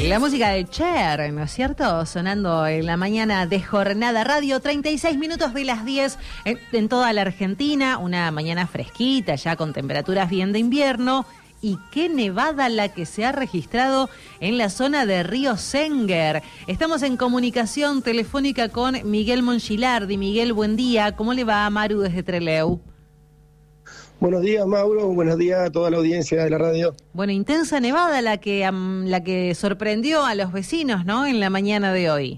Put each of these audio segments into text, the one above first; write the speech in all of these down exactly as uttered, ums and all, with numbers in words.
La música de Cher, ¿no es cierto? Sonando en la mañana de Jornada Radio, treinta y seis minutos de las diez en, en toda la Argentina, una mañana fresquita ya con temperaturas bien de invierno. Y qué nevada la que se ha registrado en la zona de Río Senguer. Estamos en comunicación telefónica con Miguel Mongilardi. Miguel, buen día. ¿Cómo le va a Maru desde Trelew? Buenos días, Mauro. Buenos días a toda la audiencia de la radio. Bueno, intensa nevada la que, um, la que sorprendió a los vecinos, ¿no?, en la mañana de hoy.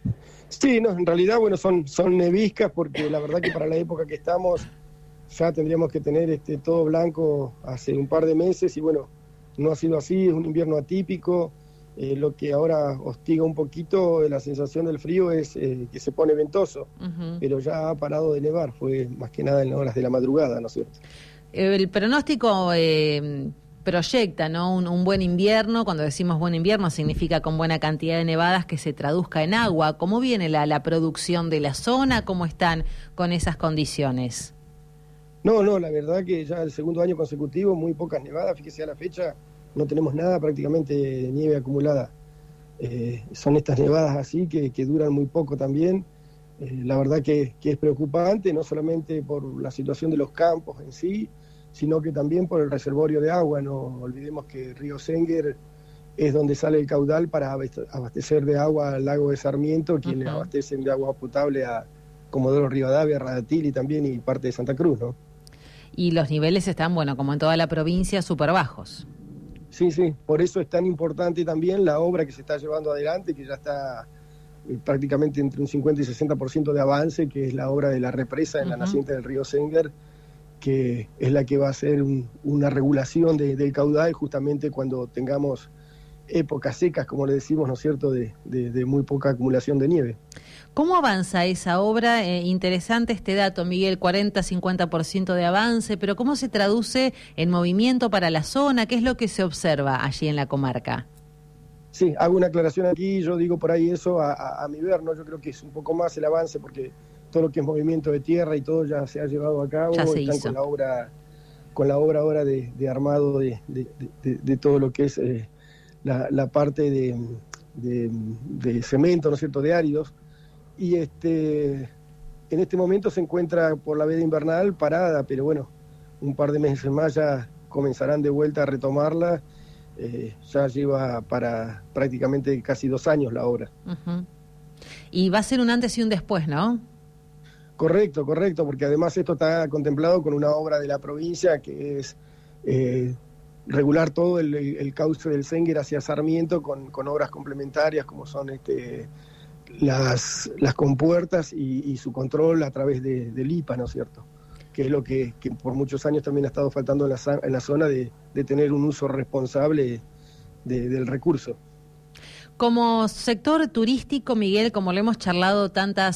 Sí, no, en realidad, bueno, son, son neviscas porque la verdad que para la época que estamos ya tendríamos que tener este todo blanco hace un par de meses y bueno, no ha sido así, es un invierno atípico. Eh, lo que ahora hostiga un poquito la sensación del frío es eh, que se pone ventoso, uh-huh. Pero ya ha parado de nevar, fue más que nada en horas de la madrugada, ¿no es cierto? El pronóstico eh, proyecta, ¿no?, un, un buen invierno. Cuando decimos buen invierno significa con buena cantidad de nevadas que se traduzca en agua. ¿Cómo viene la, la producción de la zona? ¿Cómo están con esas condiciones? No, no, la verdad que ya el segundo año consecutivo, muy pocas nevadas, fíjese a la fecha, no tenemos nada, prácticamente nieve acumulada. Eh, son estas nevadas así que, que duran muy poco también. Eh, la verdad que, que es preocupante, no solamente por la situación de los campos en sí, sino que también por el reservorio de agua. No olvidemos que Río Senguer es donde sale el caudal para abastecer de agua al lago de Sarmiento, quienes uh-huh. abastecen de agua potable a Comodoro Rivadavia, Radatili también y parte de Santa Cruz, ¿no? Y los niveles están, bueno, como en toda la provincia, súper bajos. Sí, sí, por eso es tan importante también la obra que se está llevando adelante, que ya está eh, prácticamente entre un cincuenta y sesenta por ciento de avance, que es la obra de la represa en uh-huh. la naciente del río Senguer, que es la que va a hacer un, una regulación de, del caudal justamente cuando tengamos épocas secas, como le decimos, ¿no es cierto?, de, de, de muy poca acumulación de nieve. ¿Cómo avanza esa obra? Eh, interesante este dato, Miguel, cuarenta a cincuenta por ciento de avance, pero ¿cómo se traduce en movimiento para la zona? ¿Qué es lo que se observa allí en la comarca? Sí, hago una aclaración aquí, yo digo por ahí eso a, a, a mi ver, ¿no? Yo creo que es un poco más el avance porque todo lo que es movimiento de tierra y todo ya se ha llevado a cabo, ya se están hizo. con la obra, con la obra ahora de, de armado de, de, de, de todo lo que es eh, la, la parte de, de, de cemento, ¿no es cierto?, de áridos. Y este, en este momento se encuentra por la veda invernal parada, pero bueno, un par de meses más ya comenzarán de vuelta a retomarla. Eh, ya lleva para prácticamente casi dos años la obra. Uh-huh. Y va a ser un antes y un después, ¿no? Correcto, correcto, porque además esto está contemplado con una obra de la provincia que es eh, regular todo el, el cauce del Senguer hacia Sarmiento con, con obras complementarias como son este... las las compuertas y, y su control a través de, del I P A, ¿no es cierto? Que es lo que, que por muchos años también ha estado faltando en la, en la zona de, de tener un uso responsable de, del recurso. Como sector turístico, Miguel, como lo hemos charlado tantas